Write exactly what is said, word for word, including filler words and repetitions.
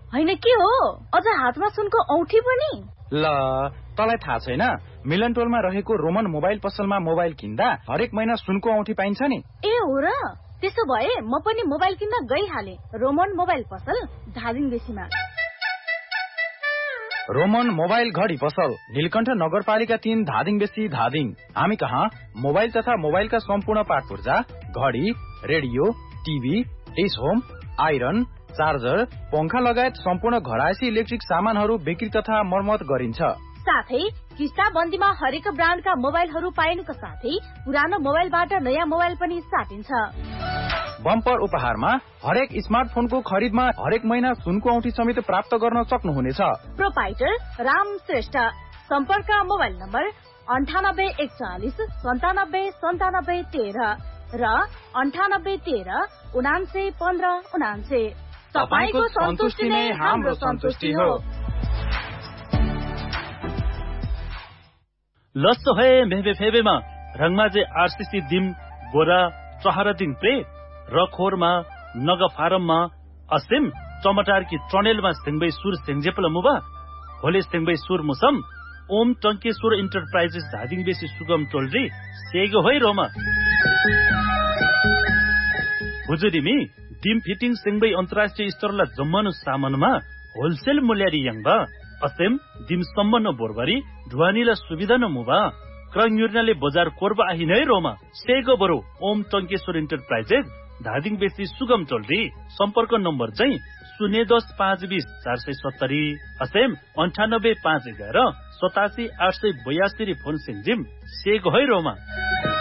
हैन के हो अझ हातमा सुनको औठी पनि ल तलाई थाहा छैन मिलन टोलमा रहेको रोमन मोबाइल पसलमा मोबाइल किन्दा हरेक महिना सुनको औठी पाइन्छ नि ए हो र त्यसो भए म पनि मोबाइल किन्न गइहाले रोमन मोबाइल पसल धादिङ बेसीमा रोमन मोबाइल घडी पसल नीलकण्ठ नगरपालिका तीन धादिङ बेसी धादिङ हामी कहाँ मोबाइल तथा मोबाइलका सम्पूर्ण पार्ट पूर्जा घडी radio TV dish home iron charger पंखा लगायत सम्पूर्ण घरायसी इलेक्ट्रिक सामानहरू बिक्री तथा मर्मत गरिन्छ साथै किस्ता बन्दीमा हरेक ब्रान्डका मोबाइलहरू पाइनुका साथै पुरानो मोबाइलबाट नयाँ मोबाइल पनि साटिन्छ बम्पर उपहारमा हरेक स्मार्टफोनको खरिदमा हरेक महिना सुनको औठी समेत प्राप्त गर्न सक्नुहुनेछ प्रोपाइटर राम श्रेष्ठ सम्पर्क मोबाइल नम्बर अन्ठानब्बे एकचालिस सन्तानब्बे सन्तानब्बे तेह्र र अन्ठानब्बे तेह्र उनान्से पन्ध्र उनान्से तपाईको सन्तुष्टि नै हाम्रो सन्तुष्टि हो लस्सो है मेहबे फेबेमा रंगमाजे आरसीसी दिम बोरा चहरा दिन प्रे रखोरमा नग फारममा असिम टमाटर की ट्रनेलमा सिंगबै सुर सिंगजेपल मुबा होले सिंगबै सुर मुसम ओम टंकेश्वर इन्टरप्राइजेस धादिङ बेसी सुगम टोलरी सेगो होइ रोमा हुजुरिमी दिम फिटिङ सिंगबै अन्तर्राष्ट्रिय स्तरला जम्मनु सामानमा होलसेल मूल्यरी यंगबा असेम दिम सम्मन बोरबारी ढुवानीला सुविधा न मुबा क्रंगयुर्नाले बजार कोरबा आहिनै रोमा सेगो बरो ओम टंकेश्वर इन्टरप्राइजेस धादिङ बेसी सुगम टोलरी सम्पर्क नम्बर चाहिँ शून्य दस पाँच बीस चार सय सत्तरी असेम अन्ठानब्बे पाँच एघार सतासी आठ सय बयासी फोन सिंजिम सेगो है रोमा